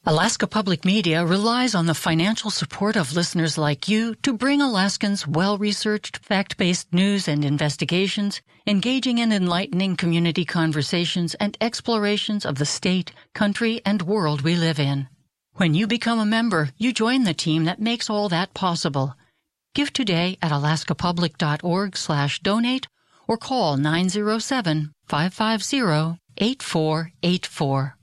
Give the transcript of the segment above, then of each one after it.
Alaska Public Media relies on the financial support of listeners like you to bring Alaskans well-researched, fact-based news and investigations, engaging and enlightening community conversations and explorations of the state, country, and world we live in. When you become a member, you join the team that makes all that possible. Give today at alaskapublic.org/donate or call 907-550-8484.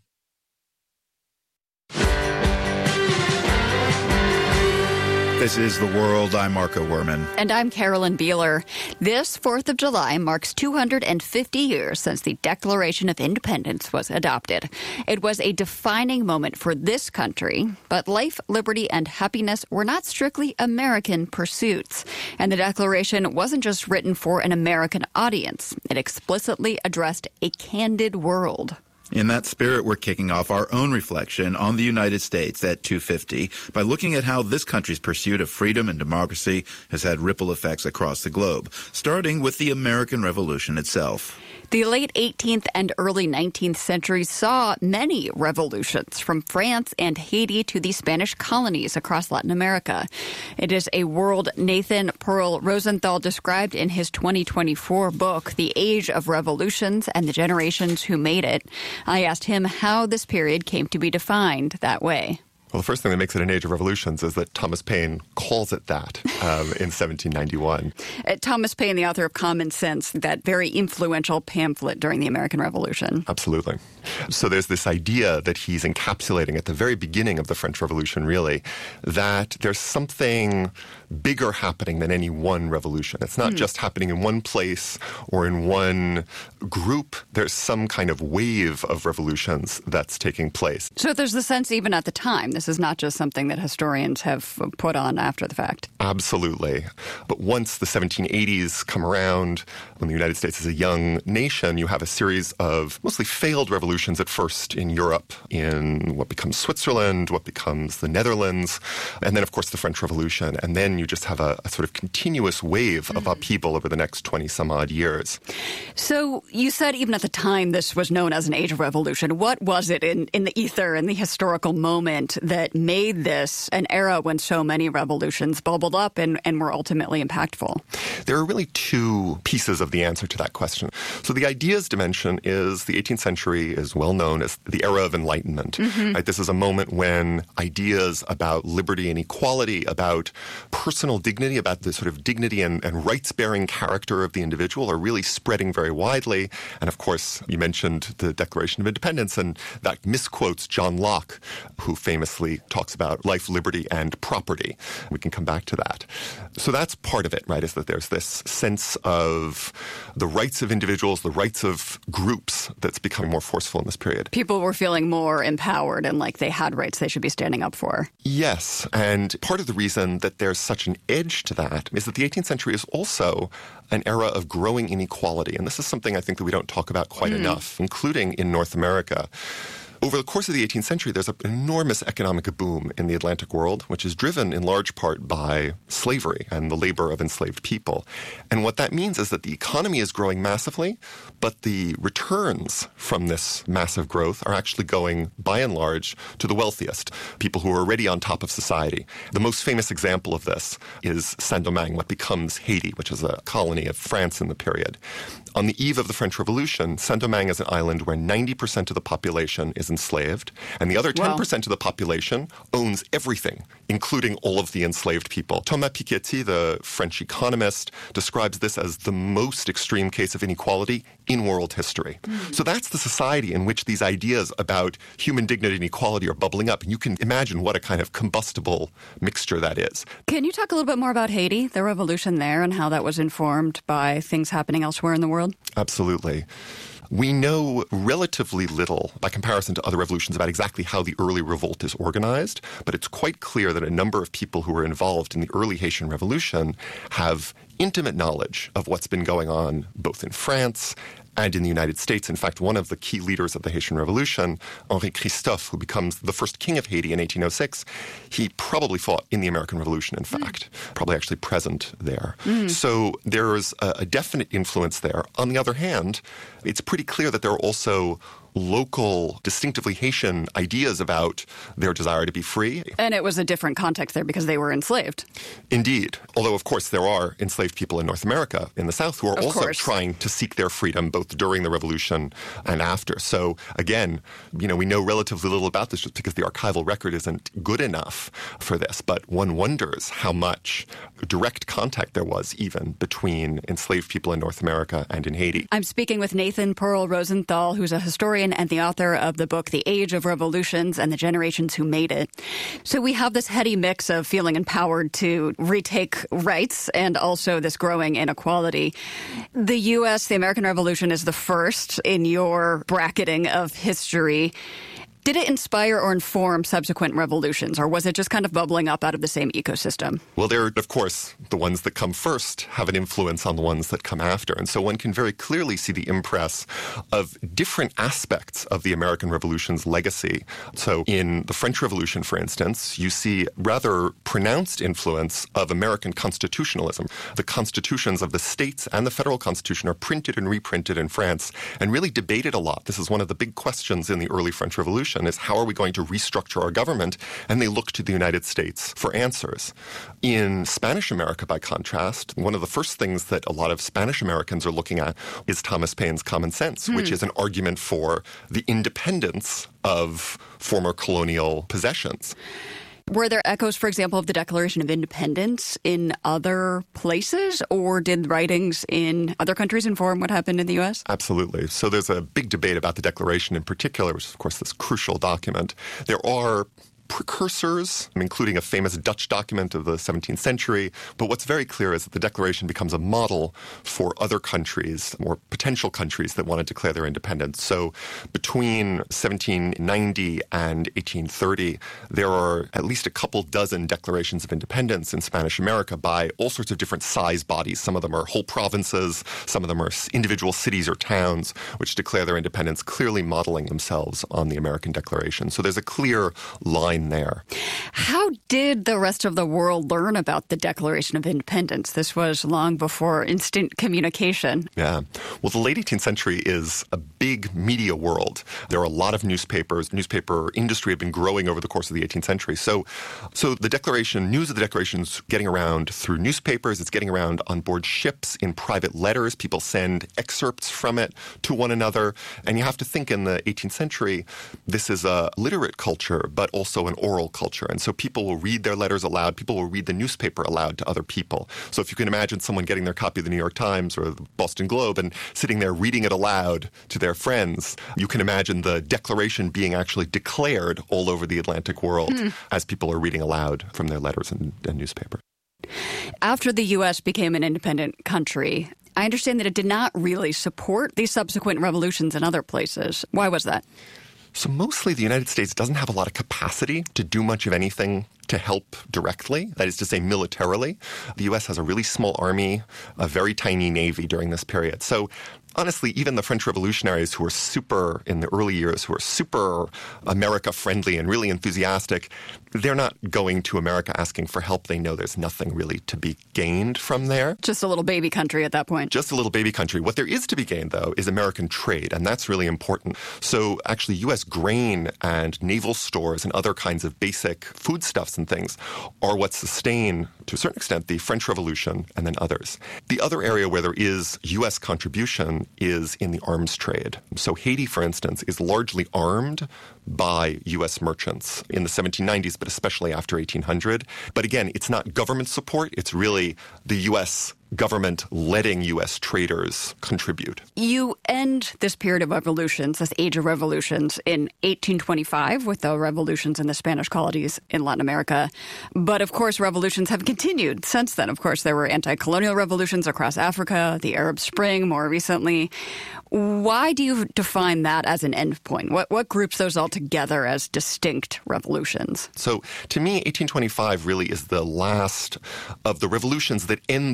This is The World. I'm Marco Werman. And I'm Carolyn Beeler. This 4th of July marks 250 years since the Declaration of Independence was adopted. It was a defining moment for this country, but life, liberty, and happiness were not strictly American pursuits. And the Declaration wasn't just written for an American audience. It explicitly addressed a candid world. In that spirit, we're kicking off our own reflection on the United States at 250 by looking at how this country's pursuit of freedom and democracy has had ripple effects across the globe, starting with the American Revolution itself. The late 18th and early 19th centuries saw many revolutions, from France and Haiti to the Spanish colonies across Latin America. It is a world Nathan Pearl Rosenthal described in his 2024 book, The Age of Revolutions and the Generations Who Made It. I asked him how this period came to be defined that way. Well, the first thing that makes it an age of revolutions is that Thomas Paine calls it that in 1791. Thomas Paine, the author of Common Sense, that very influential pamphlet during the American Revolution. Absolutely. So there's this idea that he's encapsulating at the very beginning of the French Revolution, really, that there's something bigger happening than any one revolution. It's not just happening in one place or in one group. There's some kind of wave of revolutions that's taking place. So there's the sense even at the time, this is not just something that historians have put on after the fact. Absolutely. But once the 1780s come around, when the United States is a young nation, you have a series of mostly failed revolutions at first in Europe, in what becomes Switzerland, what becomes the Netherlands, and then, of course, the French Revolution. And then you just have a sort of continuous wave of upheaval over the next 20-some-odd years. So you said even at the time this was known as an age of revolution. What was it in the ether, in the historical moment, that made this an era when so many revolutions bubbled up and were ultimately impactful? There are really two pieces of the answer to that question. So the ideas dimension is the 18th century is well known as the era of enlightenment. Right? This is a moment when ideas about liberty and equality, about personal dignity, about the sort of dignity and rights-bearing character of the individual are really spreading very widely. And of course, you mentioned the Declaration of Independence, and that misquotes John Locke, who famously talks about life, liberty, and property. We can come back to that. So that's part of it, right, is that there's this sense of the rights of individuals, the rights of groups that's becoming more forceful in this period. People were feeling more empowered and like they had rights they should be standing up for. Yes, and part of the reason that there's such an edge to that is that the 18th century is also an era of growing inequality. And this is something I think that we don't talk about quite enough, including in North America. Over the course of the 18th century, there's an enormous economic boom in the Atlantic world, which is driven in large part by slavery and the labor of enslaved people. And what that means is that the economy is growing massively, but the returns from this massive growth are actually going, by and large, to the wealthiest, people who are already on top of society. The most famous example of this is Saint-Domingue, what becomes Haiti, which is a colony of France in the period. On the eve of the French Revolution, Saint-Domingue is an island where 90% of the population is enslaved, and the other 10% of the population owns everything, including all of the enslaved people. Thomas Piketty, the French economist, describes this as the most extreme case of inequality in world history. So that's the society in which these ideas about human dignity and equality are bubbling up. And you can imagine what a kind of combustible mixture that is. Can you talk a little bit more about Haiti, the revolution there, and how that was informed by things happening elsewhere in the world? Absolutely. We know relatively little, by comparison to other revolutions, about exactly how the early revolt is organized, but it's quite clear that a number of people who were involved in the early Haitian Revolution have intimate knowledge of what's been going on both in France and in the United States. In fact, one of the key leaders of the Haitian Revolution, Henri Christophe, who becomes the first king of Haiti in 1806, he probably fought in the American Revolution, in fact, probably actually present there. So there's a definite influence there. On the other hand, it's pretty clear that there are also local, distinctively Haitian ideas about their desire to be free. And it was a different context there because they were enslaved. Indeed. Although, of course, there are enslaved people in North America, in the South, who are also trying to seek their freedom both during the Revolution and after. So, again, we know relatively little about this just because the archival record isn't good enough for this. But one wonders how much direct contact there was even between enslaved people in North America and in Haiti. I'm speaking with Nathan Pearl Rosenthal, who's a historian and the author of the book The Age of Revolutions and the Generations Who Made It. So we have this heady mix of feeling empowered to retake rights and also this growing inequality. The U.S., the American Revolution, is the first in your bracketing of history. Did it inspire or inform subsequent revolutions, or was it just kind of bubbling up out of the same ecosystem? Well, of course, the ones that come first have an influence on the ones that come after. And so one can very clearly see the impress of different aspects of the American Revolution's legacy. So in the French Revolution, for instance, you see rather pronounced influence of American constitutionalism. The constitutions of the states and the federal constitution are printed and reprinted in France and really debated a lot. This is one of the big questions in the early French Revolution. Is how are we going to restructure our government? And they look to the United States for answers. In Spanish America, by contrast, one of the first things that a lot of Spanish Americans are looking at is Thomas Paine's Common Sense, which is an argument for the independence of former colonial possessions. Were there echoes, for example, of the Declaration of Independence in other places, or did writings in other countries inform what happened in the U.S.? Absolutely. So there's a big debate about the Declaration in particular, which is, of course, this crucial document. There are precursors, including a famous Dutch document of the 17th century. But what's very clear is that the Declaration becomes a model for other countries, or potential countries that want to declare their independence. So between 1790 and 1830, there are at least a couple dozen declarations of independence in Spanish America by all sorts of different size bodies. Some of them are whole provinces, some of them are individual cities or towns which declare their independence, clearly modeling themselves on the American Declaration. So there's a clear line there. How did the rest of the world learn about the Declaration of Independence? This was long before instant communication. Yeah. Well, the late 18th century is a big media world. There are a lot of newspapers. Newspaper industry had been growing over the course of the 18th century. So the Declaration, news of the Declaration is getting around through newspapers. It's getting around on board ships in private letters. People send excerpts from it to one another. And you have to think in the 18th century, this is a literate culture, but also an oral culture. And so people will read their letters aloud. People will read the newspaper aloud to other people. So if you can imagine someone getting their copy of the New York Times or the Boston Globe and sitting there reading it aloud to their friends, you can imagine the Declaration being actually declared all over the Atlantic world as people are reading aloud from their letters and newspapers. After the U.S. became an independent country, I understand that it did not really support these subsequent revolutions in other places. Why was that? So mostly the United States doesn't have a lot of capacity to do much of anything to help directly, that is to say militarily. The U.S. has a really small army, a very tiny navy during this period. So honestly, even the French revolutionaries who were super, in the early years, who were super America-friendly and really enthusiastic, they're not going to America asking for help. They know there's nothing really to be gained from there. Just a little baby country at that point. Just a little baby country. What there is to be gained, though, is American trade, and that's really important. So actually, U.S. grain and naval stores and other kinds of basic foodstuffs and things are what sustain, to a certain extent, the French Revolution and then others. The other area where there is U.S. contribution is in the arms trade. So Haiti, for instance, is largely armed by U.S. merchants in the 1790s, but especially after 1800. But again, it's not government support. It's really the U.S. government letting U.S. traders contribute. You end this period of revolutions, this age of revolutions, in 1825 with the revolutions in the Spanish colonies in Latin America. But of course, revolutions have continued since then. Of course, there were anti-colonial revolutions across Africa, the Arab Spring more recently. Why do you define that as an endpoint? What groups those all together as distinct revolutions? So to me, 1825 really is the last of the revolutions that end the old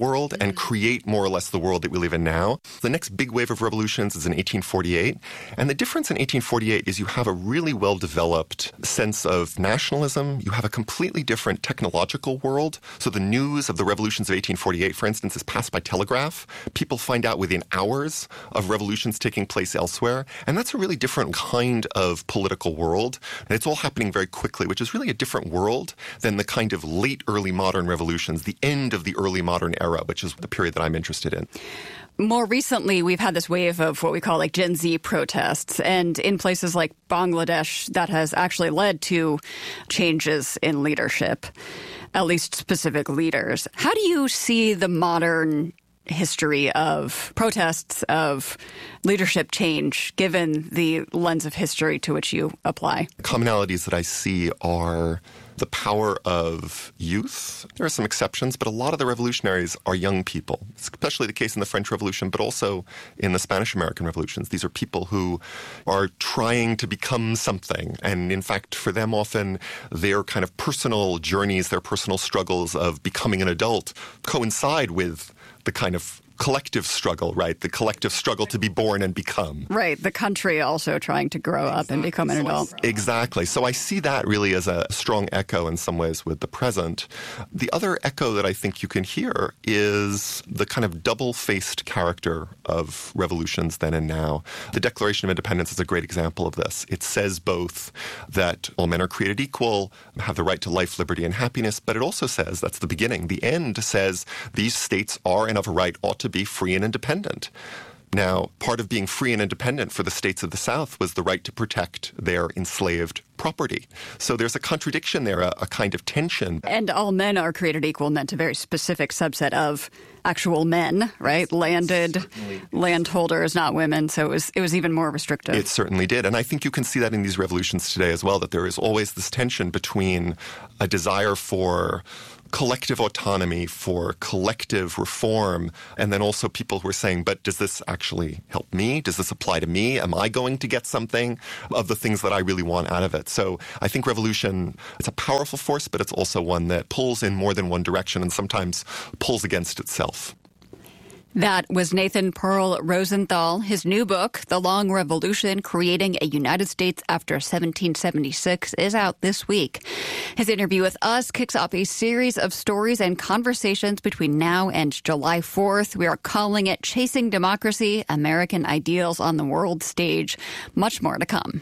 world and create more or less the world that we live in now. The next big wave of revolutions is in 1848. And the difference in 1848 is you have a really well-developed sense of nationalism. You have a completely different technological world. So the news of the revolutions of 1848, for instance, is passed by telegraph. People find out within hours of revolutions taking place elsewhere. And that's a really different kind of political world. And it's all happening very quickly, which is really a different world than the kind of late early modern revolutions, the end of the early modern era, which is the period that I'm interested in. More recently, we've had this wave of what we call like Gen Z protests. And in places like Bangladesh, that has actually led to changes in leadership, at least specific leaders. How do you see the modern history of protests, of leadership change, given the lens of history to which you apply? Commonalities that I see are the power of youth. There are some exceptions, but a lot of the revolutionaries are young people, especially the case in the French Revolution, but also in the Spanish-American revolutions. These are people who are trying to become something. And in fact, for them, often their kind of personal journeys, their personal struggles of becoming an adult coincide with the kind of collective struggle, right? The collective struggle to be born and become. Right. The country also trying to grow up and become an adult. Exactly. So I see that really as a strong echo in some ways with the present. The other echo that I think you can hear is the kind of double-faced character of revolutions then and now. The Declaration of Independence is a great example of this. It says both that all men are created equal, have the right to life, liberty, and happiness, but it also says, that's the beginning, the end says these states are and of a right ought to be free and independent. Now, part of being free and independent for the states of the South was the right to protect their enslaved property. So there's a contradiction there, a kind of tension. And all men are created equal meant a very specific subset of actual men, right? Landed landholders, not women. So it was even more restrictive. It certainly did. And I think you can see that in these revolutions today as well, that there is always this tension between a desire for collective autonomy, for collective reform, and then also people who are saying, but does this actually help me? Does this apply to me? Am I going to get something of the things that I really want out of it? So I think revolution, it's a powerful force, but it's also one that pulls in more than one direction and sometimes pulls against itself. That was Nathan Pearl Rosenthal. His new book, The Long Revolution, Creating a United States After 1776, is out this week. His interview with us kicks off a series of stories and conversations between now and July 4th. We are calling it Chasing Democracy, American Ideals on the World Stage. Much more to come.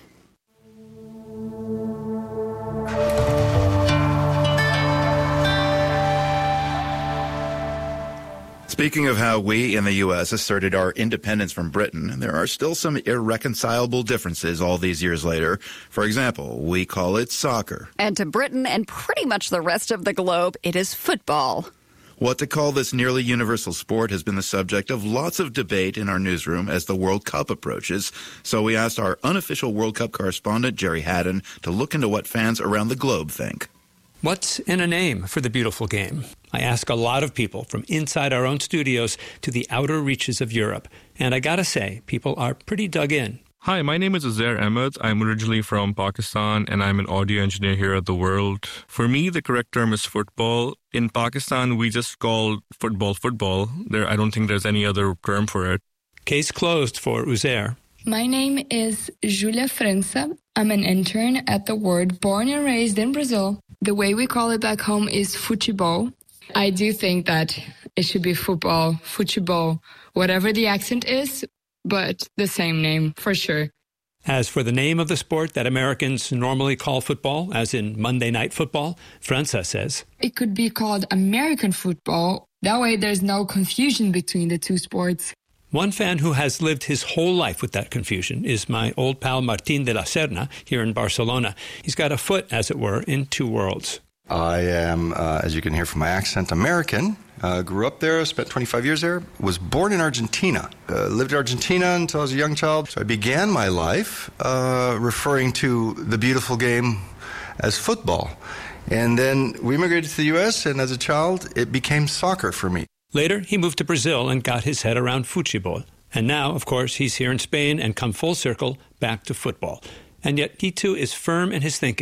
Speaking of how we in the U.S. asserted our independence from Britain, there are still some irreconcilable differences all these years later. For example, we call it soccer. And to Britain and pretty much the rest of the globe, it is football. What to call this nearly universal sport has been the subject of lots of debate in our newsroom as the World Cup approaches. So we asked our unofficial World Cup correspondent, Jerry Haddon, to look into what fans around the globe think. What's in a name for the beautiful game? I ask a lot of people from inside our own studios to the outer reaches of Europe. And I gotta say, people are pretty dug in. Hi, my name is Uzair Ahmed. I'm originally from Pakistan, and I'm an audio engineer here at The World. For me, the correct term is football. In Pakistan, we just call football football. I don't think there's any other term for it. Case closed for Uzair. My name is Julia França. I'm an intern at The Word, born and raised in Brazil. The way we call it back home is futebol. I do think that it should be football, futebol, whatever the accent is, but the same name for sure. As for the name of the sport that Americans normally call football, as in Monday Night Football, França says, it could be called American football. That way there's no confusion between the two sports. One fan who has lived his whole life with that confusion is my old pal Martín de la Serna here in Barcelona. He's got a foot, as it were, in two worlds. I am, as you can hear from my accent, American. Grew up there, spent 25 years there. Was born in Argentina. Lived in Argentina until I was a young child. So I began my life referring to the beautiful game as football. And then we immigrated to the U.S., and as a child, it became soccer for me. Later, he moved to Brazil and got his head around futebol. And now, of course, he's here in Spain and come full circle back to football. And yet he too is firm in his thinking.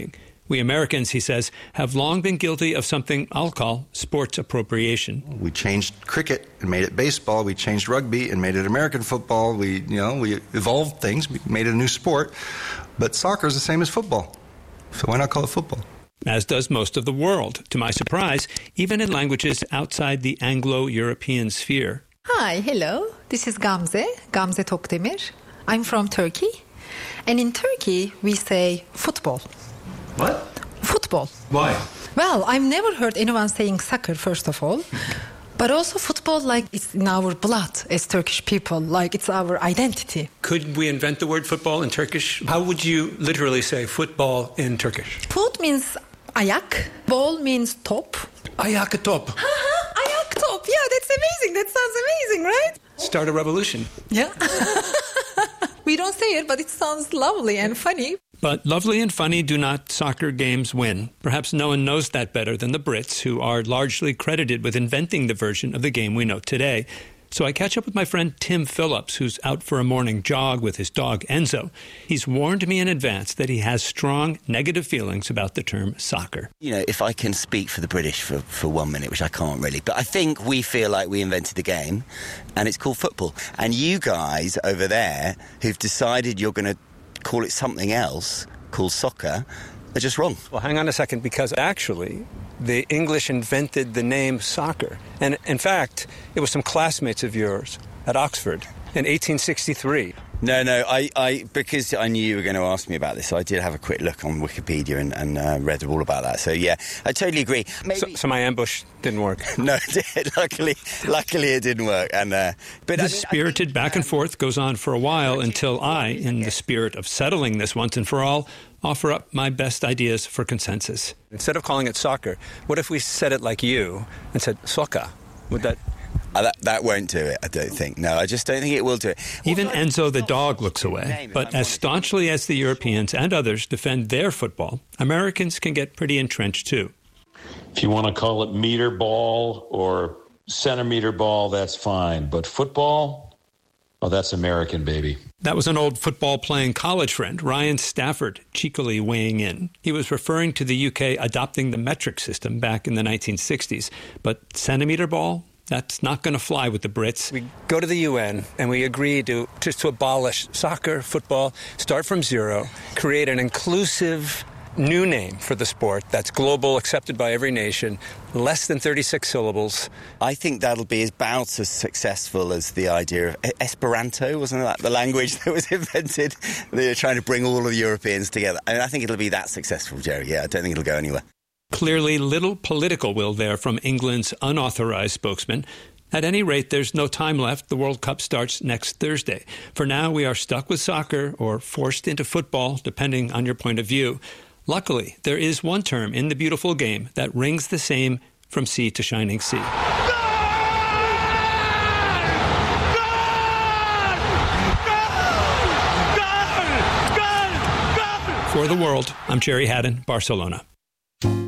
We Americans, he says, have long been guilty of something I'll call sports appropriation. We changed cricket and made it baseball. We changed rugby and made it American football. We evolved things, we made it a new sport. But soccer is the same as football. So why not call it football? As does most of the world, to my surprise, even in languages outside the Anglo-European sphere. Hi, hello. This is Gamze Tokdemir. I'm from Turkey. And in Turkey, we say football. What? Football. Why? Well, I've never heard anyone saying soccer, first of all. But also football, like, it's in our blood as Turkish people. Like, it's our identity. Could we invent the word football in Turkish? How would you literally say football in Turkish? Foot means ayak. Ball means top. Ayak top. Ayak top. Yeah, that's amazing. That sounds amazing, right? Start a revolution. Yeah. We don't say it, but it sounds lovely and funny. But lovely and funny do not soccer games win. Perhaps no one knows that better than the Brits, who are largely credited with inventing the version of the game we know today. So I catch up with my friend Tim Phillips, who's out for a morning jog with his dog Enzo. He's warned me in advance that he has strong negative feelings about the term soccer. You know, if I can speak for the British for 1 minute, which I can't really, but I think we feel like we invented the game, and it's called football. And you guys over there who've decided you're going to call it something else, called soccer, are just wrong. Well, hang on a second, because actually the English invented the name soccer. And in fact, it was some classmates of yours at Oxford in 1863. No, I because I knew you were going to ask me about this, so I did have a quick look on Wikipedia and read all about that. So yeah, I totally agree. So my ambush didn't work. No, it did. Luckily it didn't work. And but this spirited back and forth goes on for a while until I, in the spirit of settling this once and for all, offer up my best ideas for consensus. Instead of calling it soccer, what if we said it like you and said soccer? Would that... That won't do it, I don't think. No, I just don't think it will do it. Even Enzo the dog looks away. But as staunchly as the Europeans and others defend their football, Americans can get pretty entrenched too. If you want to call it meter ball or centimeter ball, that's fine. But football, oh, that's American, baby. That was an old football-playing college friend, Ryan Stafford, cheekily weighing in. He was referring to the UK adopting the metric system back in the 1960s. But centimeter ball? That's not going to fly with the Brits. We go to the UN and we agree to abolish soccer, football, start from zero, create an inclusive new name for the sport that's global, accepted by every nation, less than 36 syllables. I think that'll be about as successful as the idea of Esperanto, wasn't that the language that was invented? They're trying to bring all of the Europeans together. I mean, I think it'll be that successful, Jerry. Yeah, I don't think it'll go anywhere. Clearly little political will there from England's unauthorized spokesman. At any rate, there's no time left. The World Cup starts next Thursday. For now, we are stuck with soccer or forced into football, depending on your point of view. Luckily, there is one term in the beautiful game that rings the same from sea to shining sea. For the World, I'm Jerry Haddon, Barcelona.